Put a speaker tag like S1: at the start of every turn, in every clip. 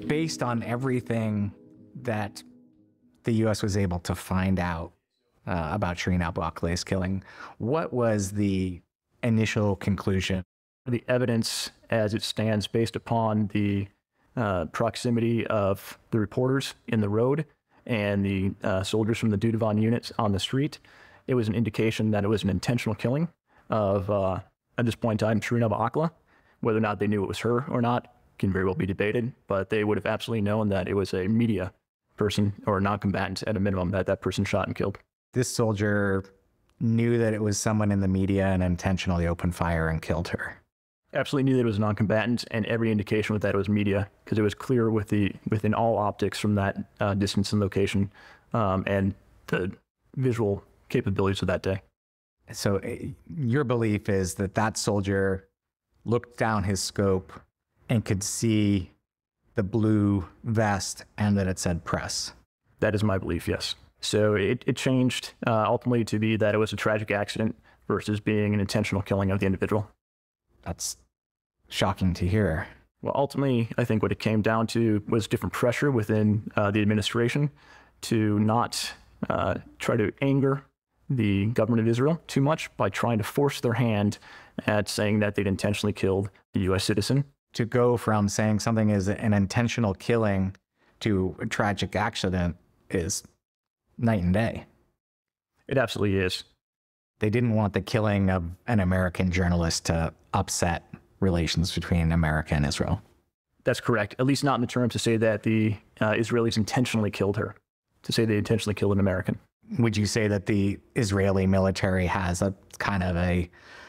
S1: based on everything that the U.S. was able to find out about Shireen Abu Akleh's killing, what was the initial conclusion?
S2: The evidence as it stands based upon the proximity of the reporters in the road and the soldiers from the Dudavon units on the street, it was an indication that it was an intentional killing of, at this point in time, Shireen Abu Akleh. Whether or not they knew it was her or not can very well be debated, but they would have absolutely known that it was a media person or a non-combatant at a minimum that that person shot and killed.
S1: This soldier knew that it was someone in the media and intentionally opened fire and killed her.
S2: Absolutely knew that it was a non-combatant, and every indication was that it was media, because it was clear within all optics from that distance and location and the visual capabilities of that day.
S1: So your belief is that that soldier looked down his scope and could see the blue vest and that it said press?
S2: That is my belief, yes. So it changed ultimately to be that it was a tragic accident versus being an intentional killing of the individual.
S1: That's shocking to hear.
S2: Well, ultimately, I think what it came down to was different pressure within the administration to not try to anger the government of Israel too much by trying to force their hand at saying that they'd intentionally killed the U.S. citizen.
S1: To go from saying something is an intentional killing to a tragic accident is night and day.
S2: It absolutely is.
S1: They didn't want the killing of an American journalist to upset relations between America and Israel.
S2: That's correct. At least not in the terms to say that the Israelis intentionally killed her, to say they intentionally killed an American.
S1: Would you say that the Israeli military has a kind of a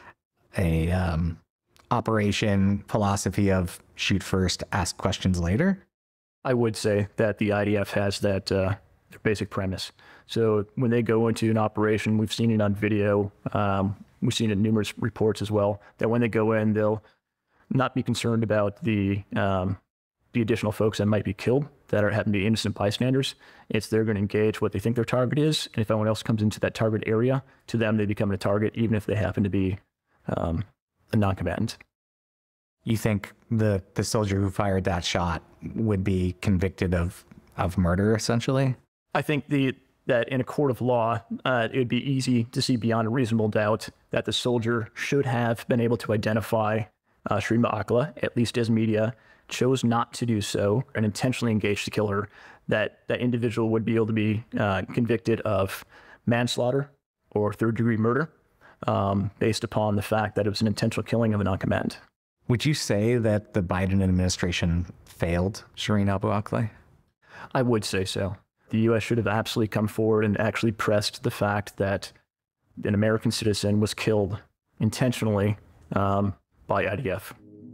S1: operation philosophy of shoot first, ask questions later?
S2: I would say that the IDF has that their basic premise. So when they go into an operation, we've seen it on video, we've seen it in numerous reports as well, that when they go in, they'll not be concerned about the additional folks that might be killed that happen to be innocent bystanders. It's they're going to engage what they think their target is, and if anyone else comes into that target area, to them they become a target, even if they happen to be a non-combatant.
S1: You think the soldier who fired that shot would be convicted of murder, essentially?
S2: I think that in a court of law, it would be easy to see beyond a reasonable doubt that the soldier should have been able to identify Shireen Abu Akleh, at least as media, chose not to do so and intentionally engaged to kill her, that individual would be able to be convicted of manslaughter or third-degree murder based upon the fact that it was an intentional killing of a non-combatant.
S1: Would you say that the Biden administration failed Shireen Abu Akleh?
S2: I would say so. The U.S. should have absolutely come forward and actually pressed the fact that an American citizen was killed intentionally by IDF.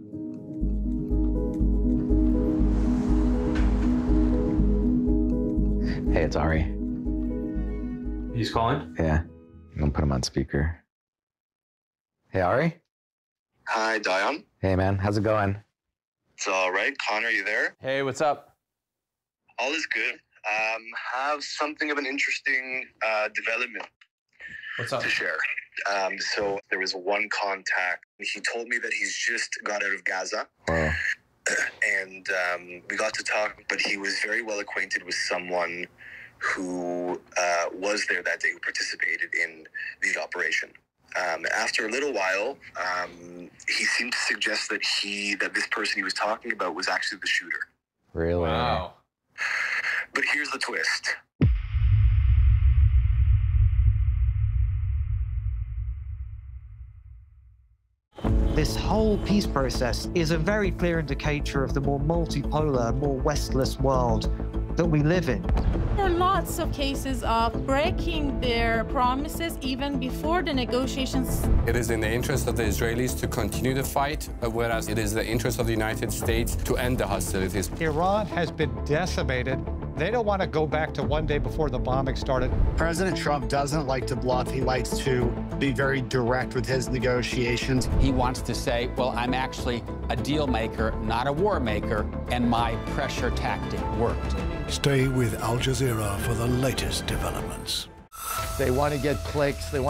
S3: Hey, it's Ari.
S4: He's calling?
S3: Yeah, I'm gonna put him on speaker. Hey, Ari?
S5: Hi, Dion.
S3: Hey, man, how's it going?
S5: It's all right. Connor, you there?
S4: Hey, what's up?
S5: All is good. Have something of an interesting development
S4: What's up?
S5: to share. So there was one contact. He told me that he's just got out of Gaza.
S3: Whoa.
S5: And we got to talk, but he was very well acquainted with someone who was there that day, who participated in the operation. After a little while, he seemed to suggest that this person he was talking about was actually the shooter.
S3: Really?
S4: Wow.
S5: But here's the twist.
S6: This whole peace process is a very clear indicator of the more multipolar, more Westless world that we live in.
S7: There are lots of cases of breaking their promises even before the negotiations.
S8: It is in the interest of the Israelis to continue the fight, whereas it is the interest of the United States to end the hostilities.
S9: Iran has been decimated. They don't want to go back to one day before the bombing started.
S10: President Trump doesn't like to bluff. He likes to be very direct with his negotiations.
S11: He wants to say, well, I'm actually a deal maker, not a war maker, and my pressure tactic worked.
S12: Stay with Al Jazeera for the latest developments.
S4: They want to get clicks. They want